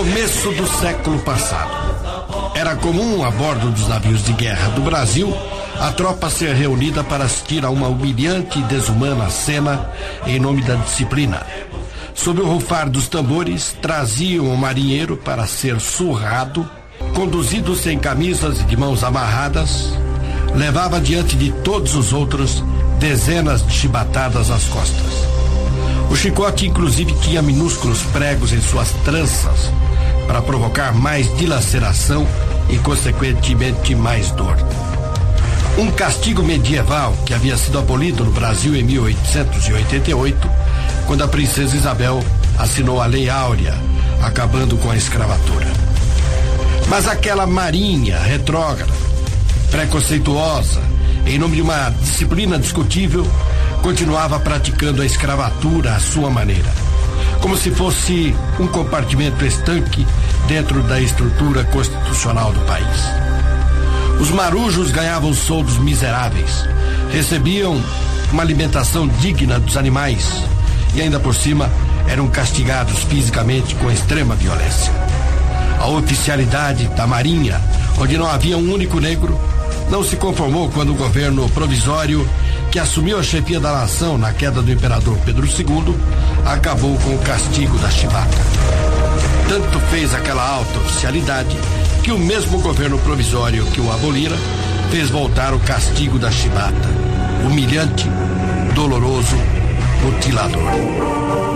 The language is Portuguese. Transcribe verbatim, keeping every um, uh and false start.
Começo do século passado. Era comum a bordo dos navios de guerra do Brasil a tropa ser reunida para assistir a uma humilhante e desumana cena em nome da disciplina. Sob o rufar dos tambores, traziam o marinheiro para ser surrado, conduzido sem camisas e de mãos amarradas, levava diante de todos os outros dezenas de chibatadas às costas. O chicote, inclusive, tinha minúsculos pregos em suas tranças para provocar mais dilaceração e, consequentemente, mais dor. Um castigo medieval que havia sido abolido no Brasil em mil oitocentos e oitenta e oito, quando a princesa Isabel assinou a Lei Áurea, acabando com a escravatura. Mas aquela marinha retrógrada, preconceituosa, em nome de uma disciplina discutível, continuava praticando a escravatura à sua maneira, como se fosse um compartimento estanque dentro da estrutura constitucional do país. Os marujos ganhavam soldos miseráveis, recebiam uma alimentação digna dos animais e ainda por cima eram castigados fisicamente com extrema violência. A oficialidade da Marinha, onde não havia um único negro, não se conformou quando o governo provisório, que assumiu a chefia da nação na queda do imperador Pedro segundo, acabou com o castigo da chibata. Tanto fez aquela alta oficialidade que o mesmo governo provisório que o abolira fez voltar o castigo da chibata, humilhante, doloroso, mutilador.